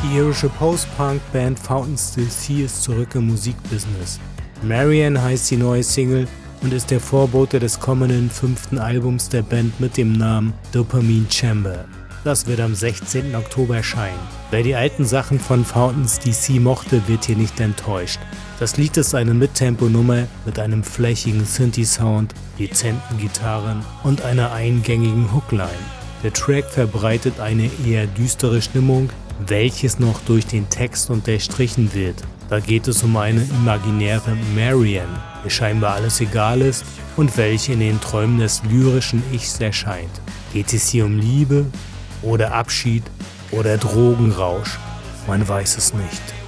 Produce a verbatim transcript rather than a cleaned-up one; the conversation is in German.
Die irische Post-Punk-Band Fountains D C ist zurück im Musikbusiness. Marianne heißt die neue Single und ist der Vorbote des kommenden fünften Albums der Band mit dem Namen Dopamine Chamber. Das wird am sechzehnten Oktober erscheinen. Wer die alten Sachen von Fountains D C mochte, wird hier nicht enttäuscht. Das Lied ist eine Mittempo-Nummer mit einem flächigen Synthi-Sound, dezenten Gitarren und einer eingängigen Hookline. Der Track verbreitet eine eher düstere Stimmung, welches noch durch den Text unterstrichen wird. Da geht es um eine imaginäre Marianne, der scheinbar alles egal ist und welche in den Träumen des lyrischen Ichs erscheint. Geht es hier um Liebe oder Abschied oder Drogenrausch? Man weiß es nicht.